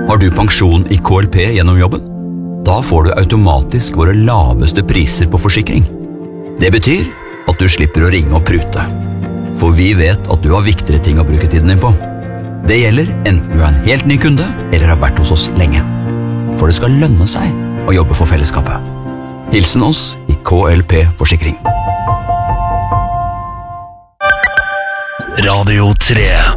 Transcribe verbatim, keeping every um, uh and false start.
Har du pensjon i K L P gjennom jobben? Da får du automatisk våre laveste priser på forsikring. Det betyr at du slipper å ringe og prute. For vi vet at du har viktigere ting å bruke tiden din på. Det gjelder enten du er en helt ny kunde eller har vært hos oss lenge. For det skal lønne seg å jobbe for fellesskapet. Hilsen oss i K L P Forsikring. Radio tre.